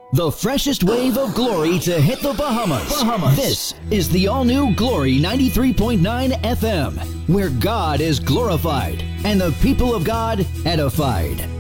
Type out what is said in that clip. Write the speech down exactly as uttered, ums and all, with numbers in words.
The freshest wave of glory to hit the Bahamas. Bahamas. This is the all-new Glory ninety-three point nine F M, where God is glorified and the people of God edified.